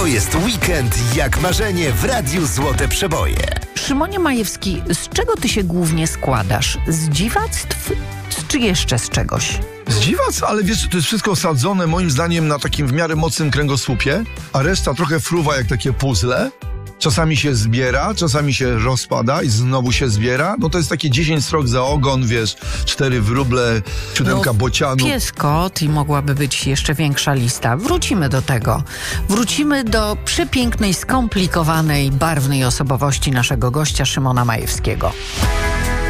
To jest weekend jak marzenie w Radiu Złote Przeboje. Szymonie Majewski, z czego ty się głównie składasz? Z dziwactw, czy jeszcze z czegoś? Z dziwac, ale wiesz, to jest wszystko osadzone moim zdaniem na takim w miarę mocnym kręgosłupie, a reszta trochę fruwa jak takie puzzle. Czasami się zbiera, czasami się rozpada i znowu się zbiera. No to jest takie 10 srok za ogon, wiesz, 4 wróble, 7 bocianów. Pies, kot i mogłaby być jeszcze większa lista. Wrócimy do tego. Wrócimy do przepięknej, skomplikowanej, barwnej osobowości naszego gościa Szymona Majewskiego.